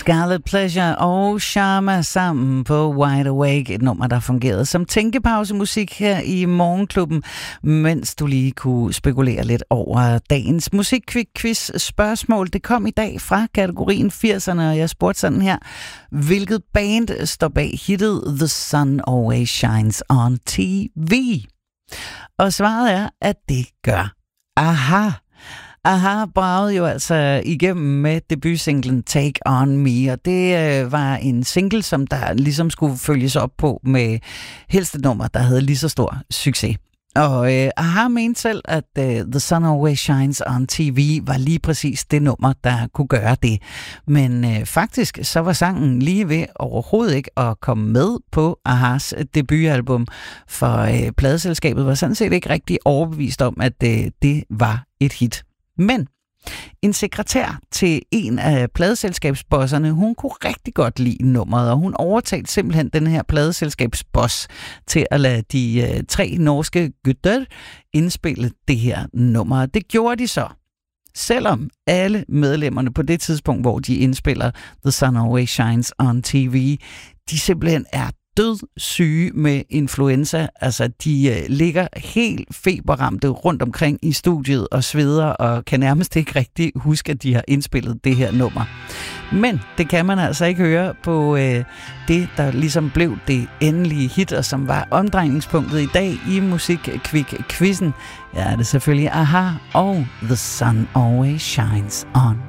Scarlet Pleasure og Sharma sammen på Wide Awake, et nummer, der fungerede som tænkepausemusik her i Morgenklubben, mens du lige kunne spekulere lidt over dagens musikquiz spørgsmål. Det kom i dag fra kategorien 80'erne, og jeg spurgte sådan her: hvilket band står bag hittet The Sun Always Shines on TV? Og svaret er, at det gør Aha. Aha bragede jo altså igennem med debutsinglen Take On Me, og det var en single, som der ligesom skulle følges op på med helst et nummer, der havde lige så stor succes. Og Aha mente selv, at The Sun Always Shines on TV var lige præcis det nummer, der kunne gøre det. Men faktisk så var sangen lige ved overhovedet ikke at komme med på Ahas debutalbum, for pladeselskabet var sådan set ikke rigtig overbevist om, at det var et hit. Men en sekretær til en af pladeselskabsbosserne, hun kunne rigtig godt lide nummeret, og hun overtalte simpelthen den her pladeselskabsboss til at lade de 3 norske gutter indspille det her nummer. Det gjorde de så, selvom alle medlemmerne på det tidspunkt, hvor de indspiller The Sun Always Shines on TV, de simpelthen er dødssyge med influenza. Altså, de ligger helt feberramte rundt omkring i studiet og sveder og kan nærmest ikke rigtig huske, at de har indspillet det her nummer. Men det kan man altså ikke høre på det, der ligesom blev det endelige hit, og som var omdrejningspunktet i dag i Musikquiz-quizzen. Ja, det er selvfølgelig Aha og The Sun Always Shines on